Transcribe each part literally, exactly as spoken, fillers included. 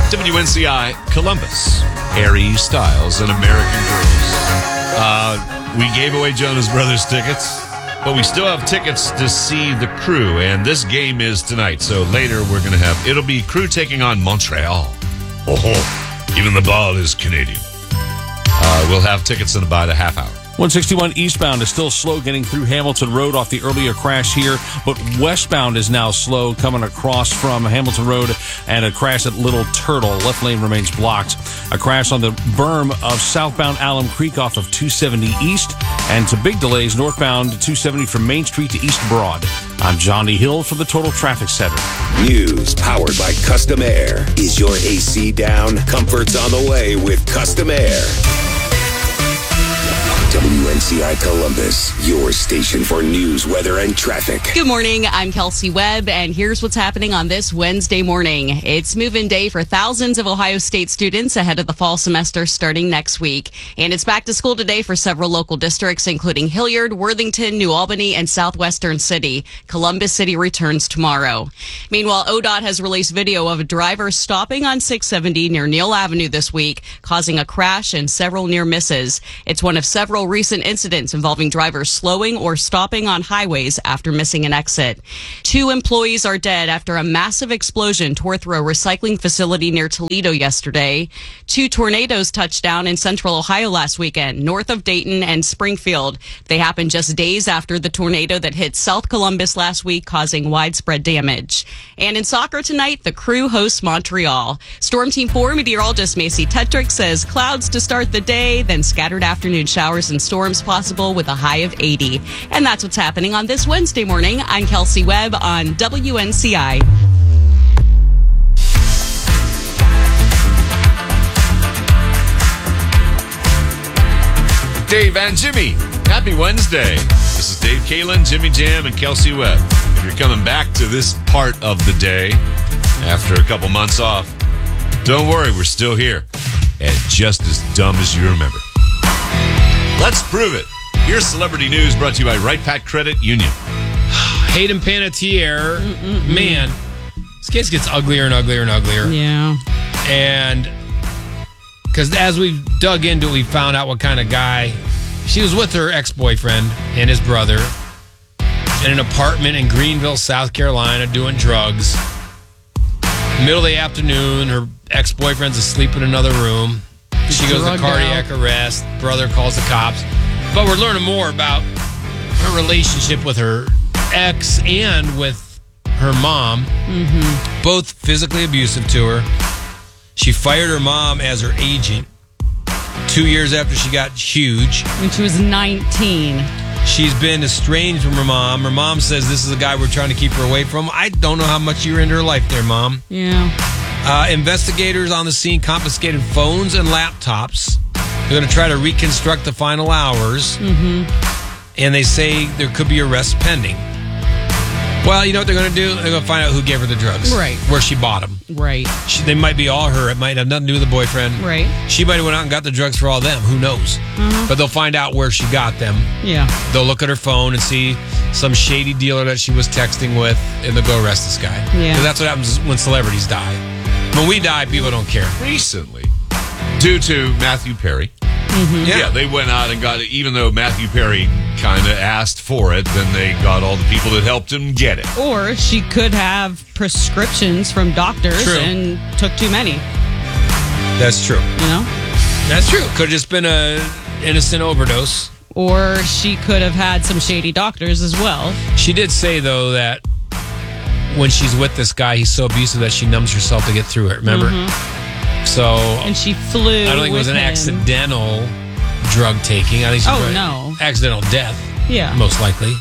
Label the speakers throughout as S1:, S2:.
S1: W N C I Columbus, Harry Styles and American Girls. Uh, we gave away Jonas Brothers tickets, but we still have tickets to see the Crew, and this game is tonight. So later we're going to have, it'll be Crew taking on Montreal. Oh, even the ball is Canadian. Uh, we'll have tickets in about a half hour.
S2: one sixty-one eastbound is still slow getting through Hamilton Road off the earlier crash here, but westbound is now slow coming across from Hamilton Road, and a crash at Little Turtle. Left lane remains blocked. A crash on the berm of southbound Alum Creek off of two seventy East, and to big delays northbound two seventy from Main Street to East Broad. I'm Johnny Hill for the Total Traffic Center.
S3: News powered by Custom Air. Is your A C down? Comfort's on the way with Custom Air. W N C I Columbus, your station for news, weather, and traffic.
S4: Good morning. I'm Kelsey Webb, and here's what's happening on this Wednesday morning. It's move-in day for thousands of Ohio State students ahead of the fall semester starting next week. And it's back to school today for several local districts, including Hilliard, Worthington, New Albany, and Southwestern City. Columbus City returns tomorrow. Meanwhile, O D O T has released video of a driver stopping on six seventy near Neal Avenue this week, causing a crash and several near misses. It's one of several recent incidents involving drivers slowing or stopping on highways after missing an exit. Two employees are dead after a massive explosion tore through a recycling facility near Toledo yesterday. Two tornadoes touched down in central Ohio last weekend, north of Dayton and Springfield. They happened just days after the tornado that hit South Columbus last week, causing widespread damage. And in soccer tonight, the Crew hosts Montreal. Storm Team four meteorologist Macy Tetrick says clouds to start the day, then scattered afternoon showers and storms possible with a high of eighty. And that's what's happening on this Wednesday morning. I'm Kelsey Webb on W N C I.
S1: Dave and Jimmy, happy Wednesday. This is Dave Kalen, Jimmy Jam, and Kelsey Webb. If you're coming back to this part of the day after a couple months off, don't worry, we're still here and just as dumb as you remember. Let's prove it. Here's celebrity news brought to you by Right Pat Credit Union.
S5: Hayden Panettiere, Mm-mm-mm. man, this case gets uglier and uglier and uglier.
S4: Yeah.
S5: And because as we've dug into it, we found out what kind of guy. She was with her ex-boyfriend and his brother in an apartment in Greenville, South Carolina, doing drugs. Middle of the afternoon, her ex-boyfriend's asleep in another room. She goes to cardiac out. arrest. Brother calls the cops. But we're learning more about her relationship with her ex and with her mom.
S4: Mm-hmm.
S5: Both physically abusive to her. She fired her mom as her agent two years after she got huge.
S4: When she was nineteen.
S5: She's been estranged from her mom. Her mom says this is a guy we're trying to keep her away from. I don't know how much you're into her life there, Mom.
S4: Yeah.
S5: Uh, investigators on the scene confiscated phones and laptops. They're going to try to reconstruct the final hours.
S4: Mm-hmm.
S5: And they say there could be arrests pending. Well, you know what they're going to do? They're going to find out who gave her the drugs.
S4: Right.
S5: Where she bought them.
S4: Right.
S5: She, they might be all her. It might have nothing to do with the boyfriend.
S4: Right.
S5: She might have went out and got the drugs for all them. Who knows?
S4: Mm-hmm.
S5: But they'll find out where she got them.
S4: Yeah.
S5: They'll look at her phone and see some shady dealer that she was texting with, and they'll go arrest this guy.
S4: Yeah.
S5: Because that's what happens when celebrities die. When we die, people don't care.
S1: Recently, due to Matthew Perry.
S4: Mm-hmm.
S1: Yeah. yeah, they went out and got it, even though Matthew Perry kind of asked for it, then they got all the people that helped him get it.
S4: Or she could have prescriptions from doctors
S5: True.
S4: and took too many.
S5: That's true.
S4: You know?
S5: That's true. Could have just been a innocent overdose.
S4: Or she could have had some shady doctors as well.
S5: She did say, though, that when she's with this guy, he's so abusive that she numbs herself to get through it. Remember?
S4: Mm-hmm.
S5: So
S4: and she flew.
S5: I don't think it was an
S4: him.
S5: accidental drug taking. I think she
S4: oh
S5: probably,
S4: no,
S5: accidental death.
S4: Yeah,
S5: most likely.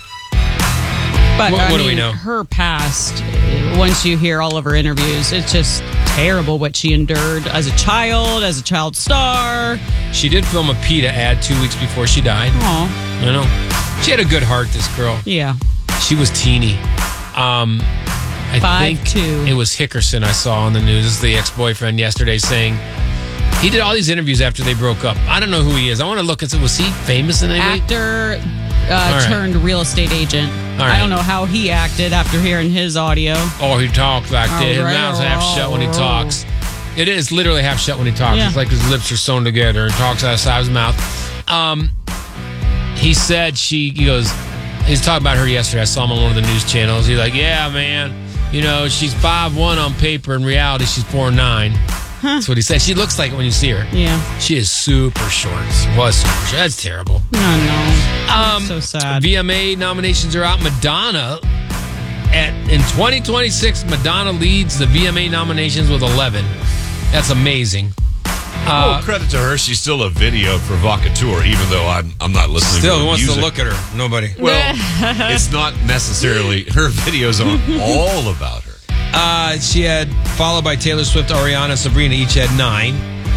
S4: But
S5: what,
S4: I
S5: what
S4: mean,
S5: do we know?
S4: Her past. Once you hear all of her interviews, it's just terrible what she endured as a child, as a child star.
S5: She did film a PETA ad two weeks before she died.
S4: Aw,
S5: I know. She had a good heart. This girl.
S4: Yeah.
S5: She was teeny. Um. I
S4: Five,
S5: think
S4: two.
S5: It was Hickerson I saw on the news. This is the ex-boyfriend yesterday saying he did all these interviews after they broke up. I don't know who he is. I want to look and see, was he famous in any way?
S4: Actor uh,
S5: right.
S4: turned real estate agent.
S5: All
S4: I
S5: right.
S4: don't know how he acted after hearing his audio.
S5: Oh, he talks like
S4: All
S5: this. His
S4: right.
S5: mouth's half shut when he talks. It is literally half shut when he talks.
S4: Yeah.
S5: It's like his lips are sewn together and talks out of the side of his mouth. Um, he said she, he goes, he's talking about her yesterday. I saw him on one of the news channels. He's like, yeah, man, you know, she's five one on paper. In reality, she's four nine. Huh. That's what he said. She looks like it when you see her.
S4: Yeah.
S5: She is super short. Was super short. That's terrible.
S4: No, no.
S5: Um,
S4: so sad.
S5: V M A nominations are out. Madonna, at in twenty twenty-six, Madonna leads the V M A nominations with eleven. That's amazing.
S1: Uh, oh, credit to her. She's still a video provocateur, even though I'm I'm not listening
S5: still,
S1: to her
S5: who wants
S1: music.
S5: to look at her? Nobody.
S1: Well, it's not necessarily, her videos aren't all about her.
S5: Uh, she had, followed by Taylor Swift, Ariana, Sabrina, each had nine.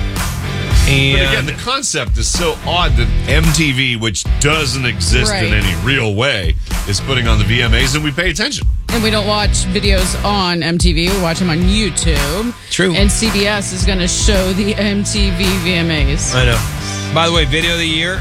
S5: And
S1: but again, the concept is so odd that M T V, which doesn't exist
S6: Right.
S1: in any real way, is putting on the V M As, and we pay attention.
S6: And we don't watch videos on M T V. We watch them on YouTube.
S5: True.
S6: And C B S is going to show the M T V V M As.
S5: I know. By the way, video of the year,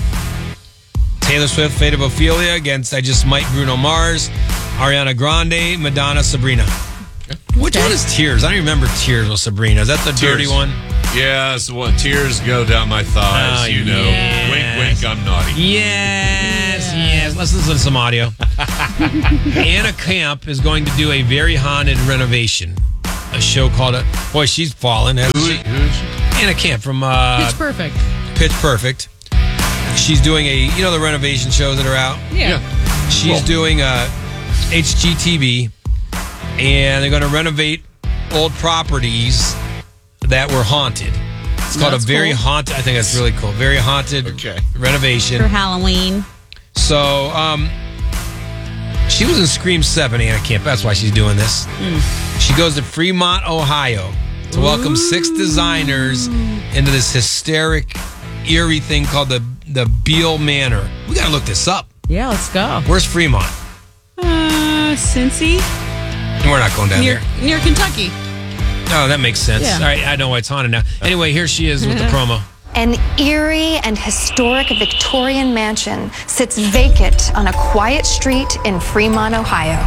S5: Taylor Swift, Fate of Ophelia against I Just Might Bruno Mars, Ariana Grande, Madonna, Sabrina. Which one is Tears? I don't remember Tears with Sabrina. Is that the
S1: Tears.
S5: dirty one?
S1: Yeah, it's the one. Tears go down my thighs.
S5: Oh,
S1: you know,
S5: yes.
S1: wink, wink. I'm naughty.
S5: Yes, yes. Let's listen to some audio. Anna Camp is going to do a very haunted renovation. A show called, a, boy, she's fallen. Hasn't
S1: Who,
S5: she?
S1: who is she?
S5: Anna Camp from uh,
S6: Pitch Perfect.
S5: Pitch Perfect. She's doing a, you know, the renovation shows that are out.
S6: Yeah.
S5: She's
S1: Cool.
S5: doing a H G T V, and they're going to renovate old properties that were haunted. It's called
S6: That's
S5: a very
S6: cool.
S5: haunted. I think that's really cool. Very haunted
S1: Okay.
S5: renovation.
S4: For Halloween.
S5: So, um, she was in Scream seven, Anna Camp. That's why she's doing this. She goes to Fremont, Ohio to welcome six designers into this hysteric, eerie thing called the, the Beale Manor. We got to look this up.
S6: Yeah, let's go.
S5: Where's Fremont?
S6: Uh, Cincy?
S5: We're not going down
S6: Near,
S5: there.
S6: near Kentucky.
S5: Oh, that makes sense.
S6: Yeah.
S5: All right, I know why it's haunted now. Anyway, here she is with the promo.
S7: An eerie and historic Victorian mansion sits vacant on a quiet street in Fremont, Ohio.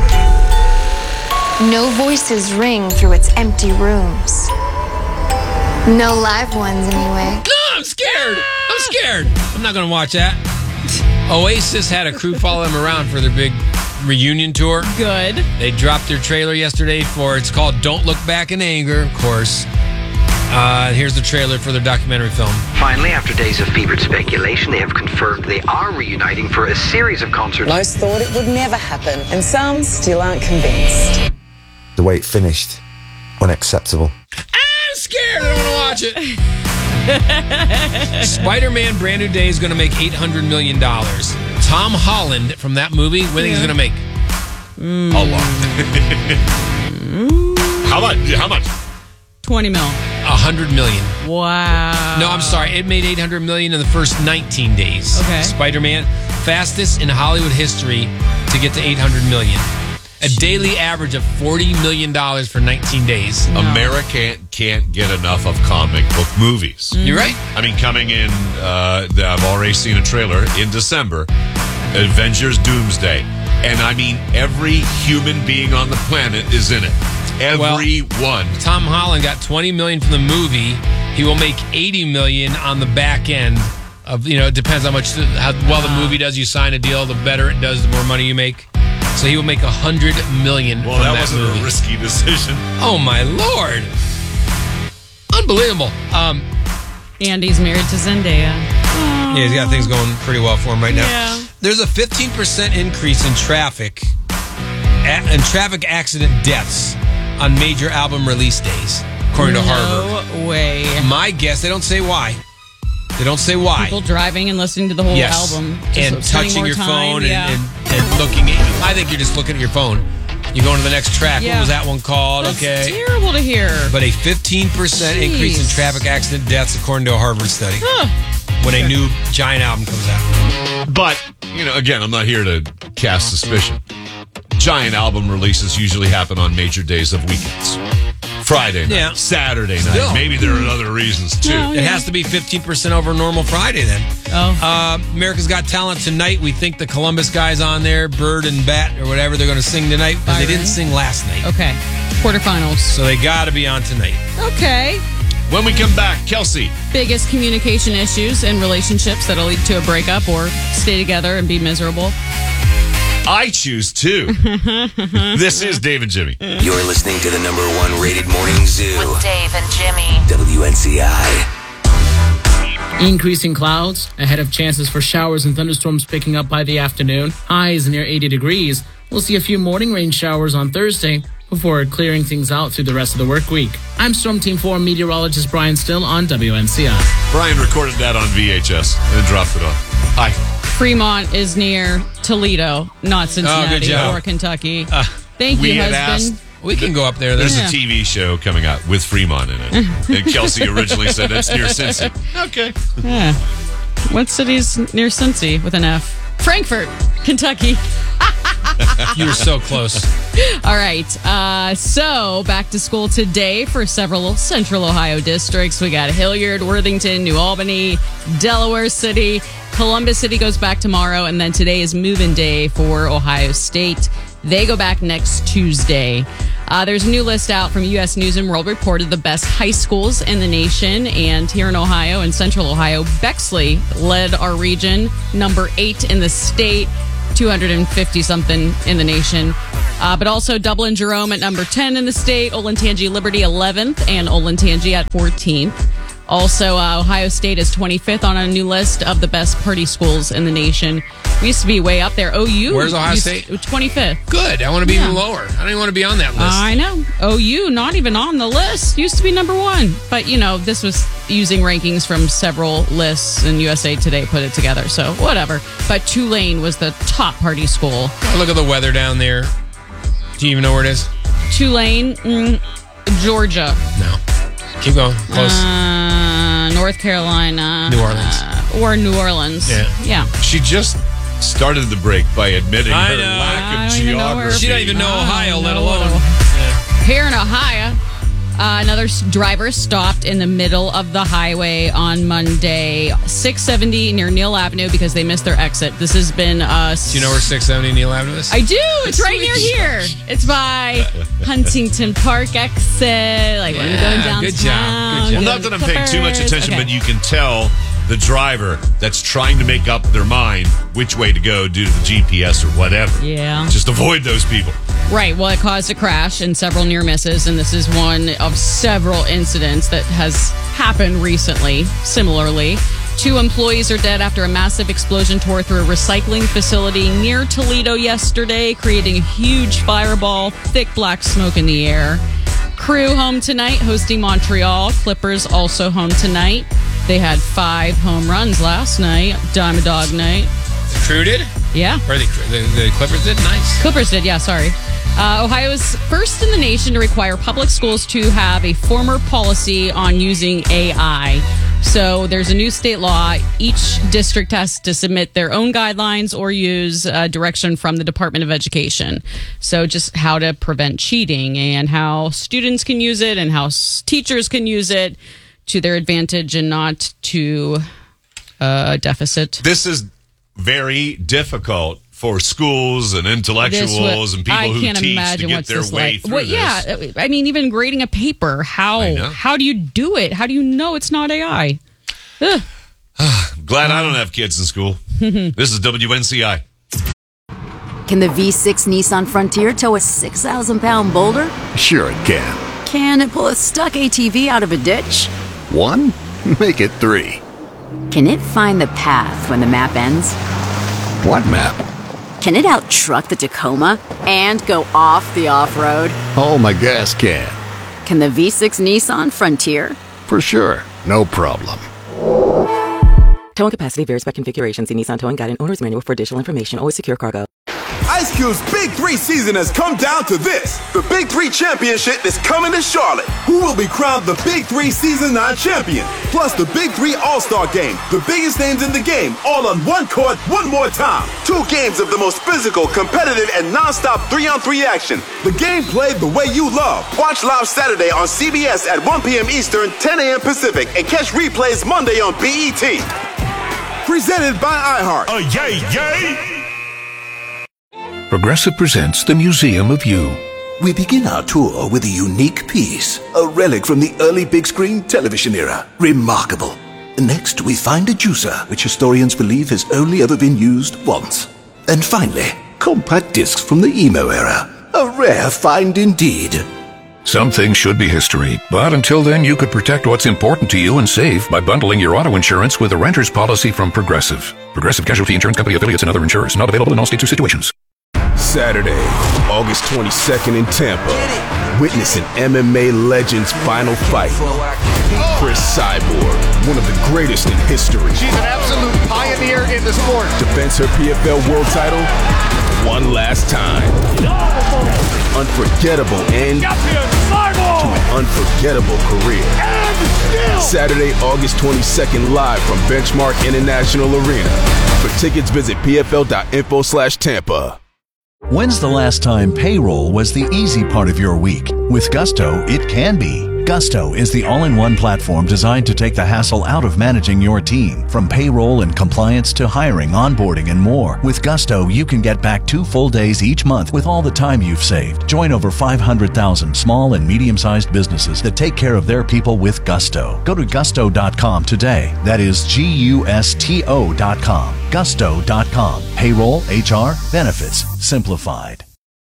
S7: No voices ring through its empty rooms. No live ones, anyway.
S5: No, I'm scared. I'm scared. I'm not going to watch that. Oasis had a crew follow them around for their big reunion tour.
S6: Good.
S5: They dropped their trailer yesterday for, it's called Don't Look Back in Anger, of course. Uh, here's the trailer for their documentary film.
S8: Finally, after days of fevered speculation, they have confirmed they are reuniting for a series of concerts.
S9: Most thought it would never happen, and some still aren't convinced.
S10: The way it finished, unacceptable.
S5: I'm scared. I don't want to watch it. Spider-Man Brand New Day is going to make eight hundred million dollars. Tom Holland from that movie, what do you think he's going to make?
S1: A lot. How much? How much?
S6: twenty mil.
S5: one hundred million.
S6: Wow.
S5: No, I'm sorry. It made eight hundred million in the first nineteen days.
S6: Okay.
S5: Spider-Man, fastest in Hollywood history to get to eight hundred million. A daily average of forty million dollars for nineteen days.
S1: America can't, can't get enough of comic book movies.
S5: You're right.
S1: I mean, coming in, uh, I've already seen a trailer in December, Avengers Doomsday. And I mean, every human being on the planet is in it. Everyone.
S5: Tom Holland got twenty million dollars from the movie. He will make eighty million dollars on the back end of, you know, it depends how much, how well the movie does. You sign a deal, the better it does, the more money you make. So he will make one hundred million dollars
S1: well,
S5: from
S1: that,
S5: that
S1: wasn't
S5: movie.
S1: a risky decision.
S5: Oh, my Lord. Unbelievable. Um,
S6: Andy's married to Zendaya.
S5: yeah, he's got things going pretty well for him right now.
S6: Yeah.
S5: There's a fifteen percent increase in traffic a- and traffic accident deaths on major album release days, according to Harvard.
S6: No way.
S5: My guess, they don't say why. They don't say why.
S6: People driving and listening to the whole
S5: Yes.
S6: album. Just
S5: And
S6: spending
S5: touching
S6: more
S5: your
S6: time,
S5: phone and,
S6: yeah.
S5: and, and looking at, I think you're just looking at your phone. You're going to the next track. What
S6: Yeah.
S5: was that one called?
S6: That's
S5: okay.
S6: terrible to hear.
S5: But a fifteen percent
S6: Jeez.
S5: increase in traffic accident deaths, according to a Harvard study, when a new giant album comes out.
S1: But, you know, again, I'm not here to cast suspicion. Giant album releases usually happen on major days of weekends. Friday night,
S5: Yeah.
S1: Saturday
S5: Still.
S1: night. Maybe there are other reasons, too.
S6: No,
S5: It has to be fifteen percent over normal Friday then.
S6: Oh.
S5: Uh, America's Got Talent tonight. We think the Columbus guys on there, Bird and Bat or whatever, they're going to sing tonight because they
S6: Byron.
S5: didn't sing last night.
S6: Okay. quarterfinals.
S5: So they got to be on tonight.
S6: Okay.
S1: When we come back, Kelsey.
S6: Biggest communication issues in relationships that'll lead to a breakup or stay together and be miserable.
S1: I choose two. This is Dave and Jimmy.
S3: You're listening to the number one rated morning zoo.
S11: With Dave and Jimmy.
S3: W N C I.
S12: Increasing clouds ahead of chances for showers and thunderstorms picking up by the afternoon. Highs near eighty degrees. We'll see a few morning rain showers on Thursday before clearing things out through the rest of the work week. I'm Storm Team four meteorologist Brian Still on W N C I.
S1: Brian recorded that on V H S and then dropped it on. Hi.
S6: Fremont is near Toledo, not Cincinnati
S5: Oh, good job.
S6: or Kentucky.
S1: Uh,
S6: Thank
S1: we
S6: you,
S1: had
S6: husband.
S1: asked-
S5: We can go up there.
S1: There's
S6: Yeah.
S1: a T V show coming out with Fremont in it. And Kelsey originally said it's near Cincy. Okay.
S6: Yeah. What city's near Cincy with an F? Frankfort, Kentucky.
S5: You were so close.
S6: All right. Uh, so back to school today for several Central Ohio districts. We got Hilliard, Worthington, New Albany, Delaware City. Columbus City goes back tomorrow. And then today is move-in day for Ohio State. They go back next Tuesday. Uh, there's a new list out from U S News and World Report of the best high schools in the nation. And here in Ohio and Central Ohio, Bexley led our region, number eight in the state, two hundred fifty something in the nation. Uh, but also Dublin Jerome at number ten in the state, Olentangy Liberty eleventh, and Olentangy at fourteenth. Also, uh, Ohio State is twenty-fifth on a new list of the best party schools in the nation. We used to be way up there. O U.
S5: Where's Ohio
S6: used-
S5: State?
S6: twenty-fifth.
S5: Good. I want to be
S6: Yeah.
S5: even lower. I don't even want to be on that list.
S6: I know. O U, not even on the list. Used to be number one. But, you know, this was using rankings from several lists, and U S A Today put it together. So, whatever. But Tulane was the top party school.
S5: Oh, look at the weather down there. Do you even know where it is?
S6: Tulane, mm, Georgia.
S5: No. Keep going. Close.
S6: Uh, North Carolina.
S5: New Orleans.
S6: Uh, or New Orleans.
S5: Yeah.
S6: Yeah.
S1: She just started the break by admitting
S5: I
S1: her
S5: know.
S1: lack
S6: I
S1: of
S6: don't even know where-
S1: geography.
S5: She don't even know
S6: I
S5: Ohio,
S6: don't
S5: let
S6: know
S5: alone.
S6: what-
S5: Yeah.
S6: Here in Ohio, uh, another s- driver stopped in the middle of the highway on Monday, six seventy near Neal Avenue because they missed their exit. This has been uh
S5: Do you know where six seventy Neal Avenue is?
S6: I do. It's right near
S5: Sweet.
S6: here. It's by Huntington Park exit. Like when you're going
S5: Yeah,
S6: downtown.
S5: good job, good
S1: Well,
S5: job.
S1: not that I'm paying too much
S6: Clippers.
S1: attention,
S6: Okay.
S1: but you can tell the driver that's trying to make up their mind which way to go due to the G P S or whatever.
S6: Yeah.
S1: Just avoid those people.
S6: Right. Well, it caused a crash and several near misses, and this is one of several incidents that has happened recently. Similarly, two employees are dead after a massive explosion tore through a recycling facility near Toledo yesterday, creating a huge fireball, thick black smoke in the air. Crew home tonight, hosting Montreal. Clippers also home tonight. They had five home runs last night. Diamond Dog night.
S5: The Crew did?
S6: Yeah.
S5: Or the, the, the Clippers did? Nice.
S6: Clippers did, yeah, sorry. Uh, Ohio is first in the nation to require public schools to have a former policy on using A I. So there's a new state law. Each district has to submit their own guidelines or use uh, direction from the Department of Education. So just how to prevent cheating and how students can use it and how s- teachers can use it to their advantage and not to uh, deficit.
S1: This is very difficult for schools and intellectuals
S6: This wa-
S1: and people
S6: I
S1: who
S6: can't
S1: teach to
S6: imagine
S1: get
S6: what's
S1: their
S6: this
S1: way
S6: like.
S1: through
S6: Well,
S1: this.
S6: yeah, I mean, even grading a paper, how
S1: I know.
S6: how do you do it? How do you know it's not A I? Ugh.
S1: Glad I don't have kids in school. This is W N C I.
S13: Can the V six Nissan Frontier tow a six thousand pound boulder?
S14: Sure it can.
S13: Can it pull a stuck A T V out of a ditch?
S14: One? Make it three.
S13: Can it find the path when the map ends?
S14: What map?
S13: Can it out-truck the Tacoma and go off the off-road?
S14: Oh, my gas can.
S13: Can the V six Nissan Frontier?
S14: For sure. No problem.
S15: Towing capacity varies by configuration. See Nissan Towing Guide and Owner's Manual for additional information. Always secure cargo.
S16: Ice Cube's Big Three season has come down to this. The Big Three Championship is coming to Charlotte. Who will be crowned the Big Three Season nine champion? Plus the Big Three All-Star Game. The biggest names in the game, all on one court, one more time. Two games of the most physical, competitive, and non-stop three-on-three action. The game played the way you love. Watch live Saturday on C B S at one p.m. Eastern, ten a.m. Pacific, and catch replays Monday on B E T. Presented by iHeart.
S17: Oh, yay, yay! Progressive presents The Museum of You.
S11: We begin our tour with a unique piece, a relic from the early big screen television era. Remarkable. Next, we find a juicer, which historians believe has only ever been used once. And finally, compact discs from the emo era. A rare find indeed.
S17: Some things should be history, but until then, you could protect what's important to you and save by bundling your auto insurance with a renter's policy from Progressive. Progressive Casualty Insurance Company affiliates and other insurers. Not available in all states or situations.
S16: Saturday, August twenty-second in Tampa. Witness an M M A legend's final fight. Chris Cyborg, one of the greatest in history.
S18: She's an absolute pioneer in the sport.
S16: Defends her P F L world title one last time. Unforgettable end to an unforgettable career. Saturday, August twenty-second, live from Benchmark International Arena. For tickets, visit pfl.info slash Tampa.
S19: When's the last time payroll was the easy part of your week? With Gusto, it can be. Gusto is the all-in-one platform designed to take the hassle out of managing your team. From payroll and compliance to hiring, onboarding, and more. With Gusto, you can get back two full days each month with all the time you've saved. Join over five hundred thousand small and medium-sized businesses that take care of their people with Gusto. Go to gusto dot com today. That is G U S T O dot com. gusto dot com. Payroll, H R, benefits, simplified.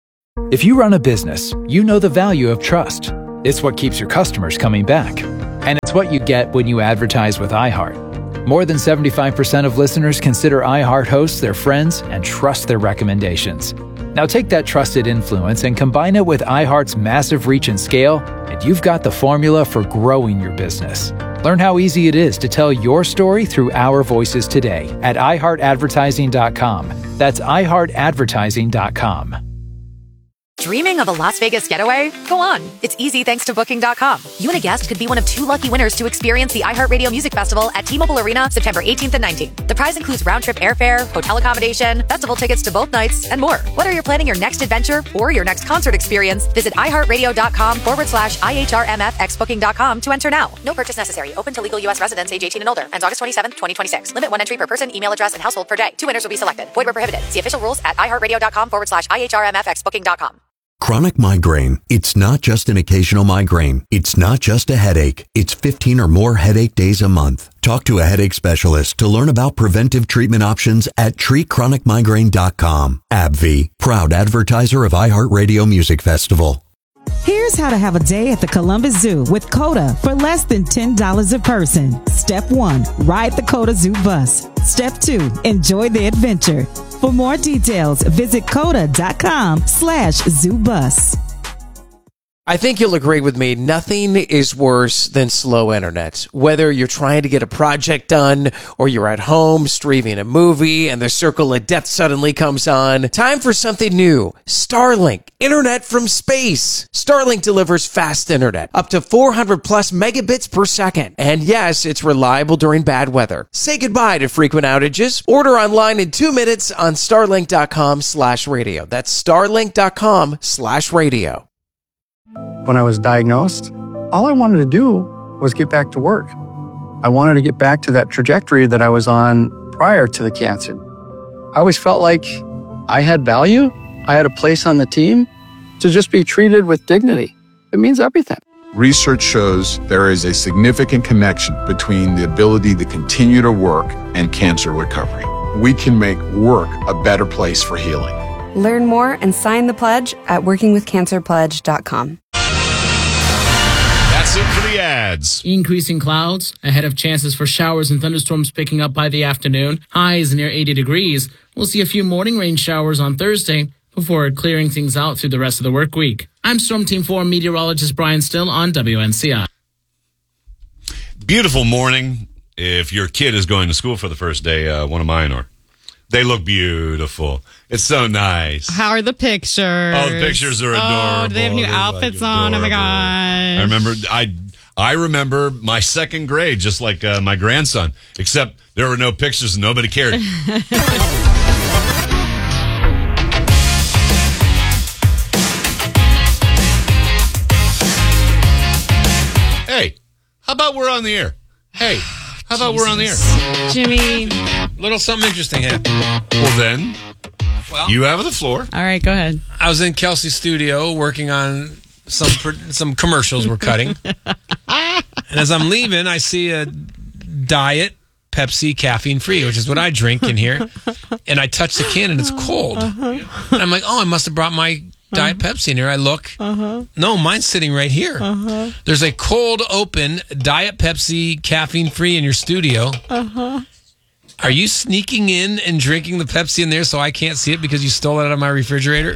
S20: If you run a business, you know the value of trust. It's what keeps your customers coming back. And it's what you get when you advertise with iHeart. More than seventy-five percent of listeners consider iHeart hosts their friends and trust their recommendations. Now take that trusted influence and combine it with iHeart's massive reach and scale, and you've got the formula for growing your business. Learn how easy it is to tell your story through our voices today at i heart advertising dot com. That's i heart advertising dot com.
S21: Dreaming of a Las Vegas getaway? Go on. It's easy thanks to Booking dot com. You and a guest could be one of two lucky winners to experience the iHeartRadio Music Festival at T-Mobile Arena September eighteenth and nineteenth. The prize includes round-trip airfare, hotel accommodation, festival tickets to both nights, and more. Whether you're planning your next adventure or your next concert experience, visit iHeartRadio.com forward slash IHRMFX Booking dot com to enter now. No purchase necessary. Open to legal U S residents age eighteen and older. Ends August twenty-seventh, twenty twenty-six. Limit one entry per person, email address, and household per day. Two winners will be selected. Void where prohibited. See official rules at iHeartRadio.com forward slash IHRMFX Booking dot com.
S22: Chronic migraine. It's not just an occasional migraine. It's not just a headache. It's fifteen or more headache days a month. Talk to a headache specialist to learn about preventive treatment options at treat chronic migraine dot com. AbbVie, proud advertiser of iHeartRadio Music Festival.
S23: Here's how to have a day at the Columbus Zoo with COTA for less than ten dollars a person. Step one, ride the COTA Zoo bus. Step two, enjoy the adventure. For more details, visit coda.com slash zoo bus.
S24: I think you'll agree with me, nothing is worse than slow internet. Whether you're trying to get a project done or you're at home streaming a movie and the circle of death suddenly comes on, time for something new. Starlink, internet from space. Starlink delivers fast internet, up to four hundred plus megabits per second. And yes, it's reliable during bad weather. Say goodbye to frequent outages. Order online in two minutes on starlink.com slash radio. That's starlink.com slash radio.
S25: When I was diagnosed, all I wanted to do was get back to work. I wanted to get back to that trajectory that I was on prior to the cancer. I always felt like I had value. I had a place on the team. To just be treated with dignity, it means everything.
S26: Research shows there is a significant connection between the ability to continue to work and cancer recovery. We can make work a better place for healing.
S27: Learn more and sign the pledge at working with cancer pledge dot com.
S1: That's it for the ads.
S12: Increasing clouds ahead of chances for showers and thunderstorms picking up by the afternoon. Highs near eighty degrees. We'll see a few morning rain showers on Thursday before clearing things out through the rest of the work week. I'm Storm Team four meteorologist Brian Still on W N C I.
S1: Beautiful morning. If your kid is going to school for the first day, uh, one of mine are. They look beautiful. It's so nice.
S6: How are the pictures?
S1: Oh, the pictures are adorable.
S6: Oh, do they have new
S1: They're
S6: outfits
S1: like
S6: on? Oh my gosh.
S1: I remember I I remember my second grade just like uh, my grandson, except there were no pictures and nobody cared. Hey, how about we're on the air? Hey, how about
S6: Jesus.
S1: we're on the air?
S6: Jimmy.
S5: Little something interesting happened.
S1: Well then,
S5: Well,
S1: you have the floor.
S6: All right, go ahead.
S5: I was in Kelsey's studio working on some some commercials we're cutting. And as I'm leaving, I see a Diet Pepsi caffeine free, which is what I drink in here. And I touch the can and it's cold. Uh-huh. And I'm like, oh, I must have brought my Diet uh-huh. Pepsi in here. I look. Uh-huh. No, mine's sitting right here. Uh-huh. There's a cold open Diet Pepsi caffeine free in your studio. Uh-huh. Are you sneaking in and drinking the Pepsi in there so I can't see it because you stole it out of my refrigerator?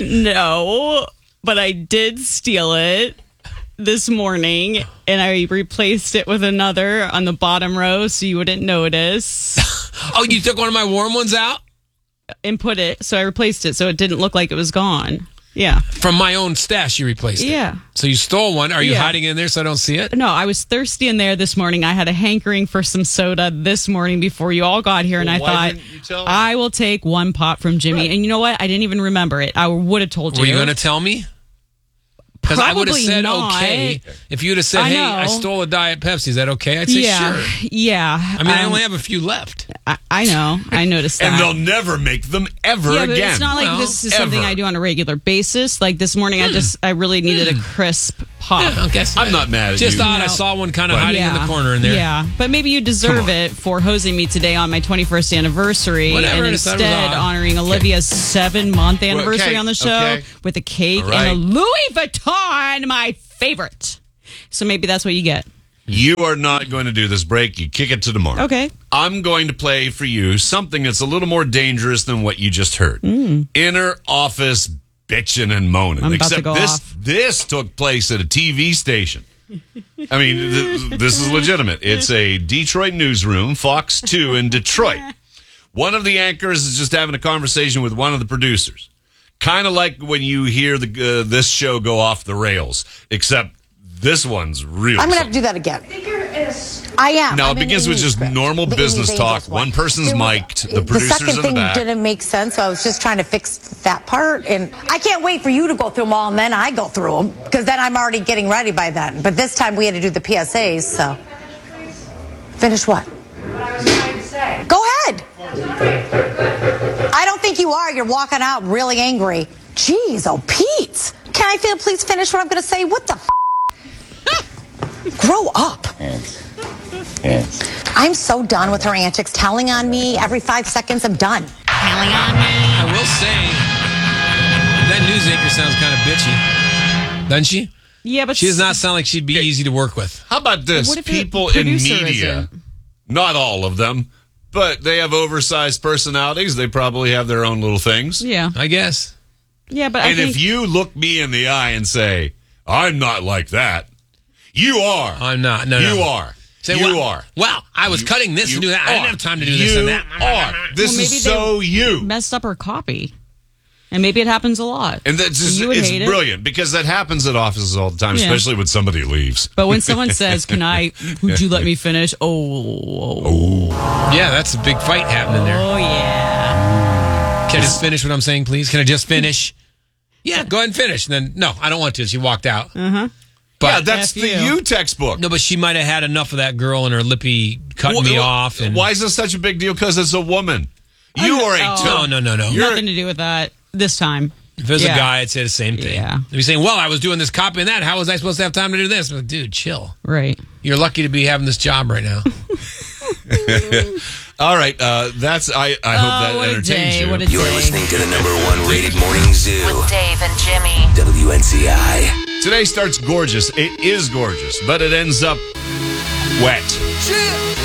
S6: No, but I did steal it this morning, and I replaced it with another on the bottom row so you wouldn't notice.
S5: Oh, you took one of my warm ones out?
S6: And put it, so I replaced it so it didn't look like it was gone. Yeah.
S5: From my own stash, you replaced it?
S6: Yeah.
S5: So you stole one. Are you
S6: yeah.
S5: hiding it in there so I don't see it?
S6: No, I was thirsty in there this morning. I had a hankering for some soda this morning before you all got here, and
S1: well,
S6: I thought, I will take one pop from Jimmy. Right. And you know what? I didn't even remember it. I would have told you.
S5: Were you going to tell me? Because I would have said
S6: not.
S5: okay. If you would have said, I hey, I stole a Diet Pepsi, is that okay? I'd say
S6: yeah.
S5: sure.
S6: Yeah.
S5: I mean, um, I only have a few left.
S6: I, I know. I noticed that.
S1: And they'll never make them ever
S6: yeah, but
S1: again.
S6: It's not like
S5: well,
S6: this is
S1: ever.
S6: something I do on a regular basis. Like this morning, I just, I really needed a crisp pop.
S5: Yeah, okay.
S1: I'm not mad at
S5: just
S1: you.
S5: Just thought
S6: no.
S5: I saw one kind of hiding
S6: yeah.
S5: in the corner in there.
S6: Yeah, but maybe you deserve it for hosing me today on my twenty-first anniversary.
S5: Whatever,
S6: and instead honoring Olivia's okay. seven-month anniversary
S1: okay.
S6: on the show
S1: okay.
S6: with a cake
S1: right.
S6: and a Louis Vuitton, my favorite. So maybe that's what you get.
S1: You are not going to do this break. You kick it to tomorrow.
S6: Okay.
S1: I'm going to play for you something that's a little more dangerous than what you just heard.
S6: Mm.
S1: Inner office bitching and moaning.
S6: I'm about
S1: Except
S6: to go
S1: this
S6: off.
S1: this took place at a T V station. I mean, th- this is legitimate. It's a Detroit newsroom, Fox two in Detroit. One of the anchors is just having a conversation with one of the producers. Kind of like when you hear the uh, this show go off the rails, except this one's real.
S2: I'm going to have to do that again. I am.
S1: Now,
S2: I'm
S1: it begins with just
S2: script.
S1: normal
S2: The
S1: business
S2: Amy
S1: talk.
S2: Angels
S1: One person's
S2: There was-
S1: mic'd. The
S2: The
S1: producer's
S2: second
S1: in the
S2: thing
S1: back.
S2: didn't make sense, so I was just trying to fix that part. And I can't wait for you to go through them all, and then I go through them, because then I'm already getting ready by then. But this time we had to do the P S As, so. Finish what?
S3: What I was trying to say.
S2: Go ahead. I don't think you are. You're walking out really angry. Jeez, oh, Pete. Can I feel, please finish what I'm going to say? What the f? Grow up.
S4: Yes. Yes.
S2: I'm so done with her antics, telling on me every five seconds. I'm done. Telling on me.
S5: I will say, that news anchor sounds kind of bitchy, doesn't she?
S6: Yeah, but
S5: she does not sound like she'd be easy to work with.
S1: How about this?
S6: What if
S1: People
S6: the
S1: in
S6: producer
S1: media,
S6: isn't?
S1: not all of them, but they have oversized personalities. They probably have their own little things.
S6: Yeah.
S5: I guess.
S6: Yeah, but I
S1: And
S6: think...
S1: if you look me in the eye and say, I'm not like that, you are.
S5: I'm not. No,
S1: you
S5: no.
S1: are.
S5: Say,
S1: you
S5: well,
S1: are.
S5: Well, I was
S1: You-
S5: cutting this
S1: you
S5: and do that. I didn't
S1: are.
S5: have time to do
S1: you
S5: this and that.
S1: Are. This
S6: Well, maybe
S1: is so
S6: they
S1: you.
S6: messed up her copy. And maybe it happens a lot.
S1: And that's just,
S6: You would
S1: it's
S6: hate it.
S1: brilliant because that happens at offices all the time,
S6: Yeah.
S1: especially when somebody leaves.
S6: But when someone says, can I, would you let me finish? Oh.
S1: Oh.
S5: Yeah, that's a big fight happening there.
S6: Oh, yeah.
S5: Can I just finish what I'm saying, please? Can I just finish? Yeah, go ahead and finish. And then, no, I don't want to. She walked out.
S6: Uh-huh.
S5: But
S1: yeah, that's
S6: F
S1: the
S6: you.
S1: you textbook.
S5: No, but she might have had enough of that girl and her lippy cutting
S1: Wh-
S5: me
S1: wh-
S5: off. And
S1: Why is this such a big deal? Because it's a woman. You are a
S6: Oh.
S5: no, no, no, no.
S1: You're-
S6: Nothing to do with that this time.
S5: If it was
S6: Yeah.
S5: a guy, I'd say the same thing.
S6: Yeah.
S5: They'd be saying, well, I was doing this copy and that. How was I supposed to have time to do this? I'm like, dude, chill.
S6: Right.
S5: You're lucky to be having this job right now.
S1: All right, uh, that's. I, I
S6: Oh,
S1: hope that
S6: what a
S1: entertains
S6: day,
S1: you.
S6: what a
S7: You're
S6: day.
S7: listening to the number one rated morning zoo.
S21: With Dave and Jimmy.
S7: W N C I.
S1: Today starts gorgeous. It is gorgeous, but it ends up wet.